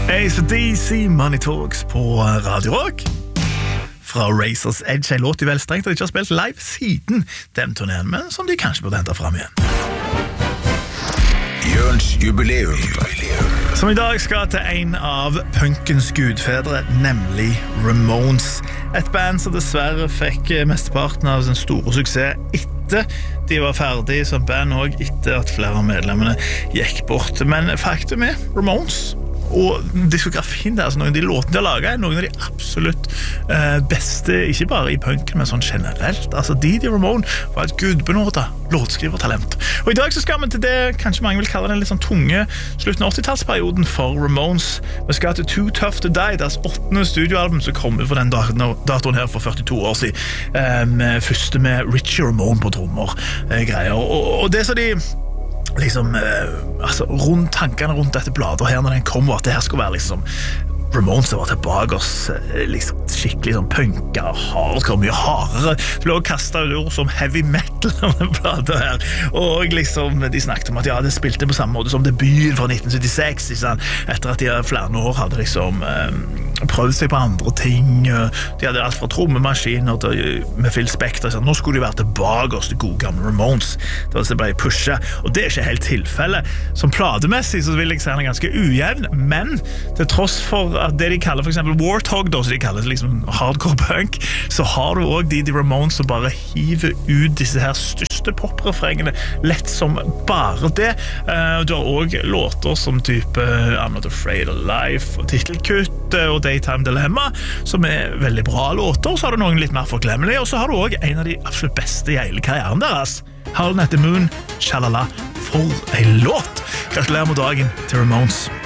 AC/DC Money Talks på Radio Rock fra Razor's Edge, en låt de vel strengt og ikke har spilt live siden den turneen, men som de kanskje burde hente frem igjen. Jørns jubileum. Som i dag skal til en av punkens gudfedre, nemlig Ramones. Et band som dessverre fikk mesteparten av sin store suksess etter de var ferdige som band, og etter at flere av medlemmene gikk bort. Men faktum er, Ramones og diskografien der, altså noen av de låtene de har laget, er noen av de absolutt beste, ikke bare i punken, men sånn generelt. Altså, Didi Ramone var et gudbenådet låtskrivertalent. Og i dag så skal vi til det, kanskje mange vil kalle den litt sånn tunge, slutten av 80-tallsperioden for Ramones. Vi skal til Too Tough to Die, deres 8. studioalbum som kom ut for den datoen her for 42 år siden. Første med Richie Ramone på trommer, greier. Og det så de liksom, altså, rundt tankene rundt dette bladet her når den kom, at det her skulle være liksom Ramones var tilbake oss liksom, skikkelig sånn punka, hardcore, mye hardere. Det ble også kastet ut ord som heavy metal om den bladet her, og liksom, de snakket om at ja, det spilte på samme måte som debuten fra 1976, ikke sant? Etter at de flere år hadde liksom prøvd seg på andre ting. De hadde alt fra trommemaskiner til med Phil Spector, sånn. Nå skulle de være tilbake oss til gode gamle Ramones. Det var så ble pushet, og det er ikke helt tilfelle. Som platemessig så vil jeg si den er ganske ujevn, men til tross for at det de kaller for eksempel Warthog, da, så de kaller det liksom hardcore punk, så har du også Didi Ramone som bare hiver ut disse her største poprefrengene lett som bare det. Du har også låter som type I'm Not Afraid of Life, og titelkutt og Daytime Dilemma, som er veldig bra låter. Så har du noen litt mer forglemmelige, og så har du også en av de absolutt beste i hele karrieren deres. Howlin' at the Moon, Shalala, for en låt! Gratulerer med dagen til Ramones.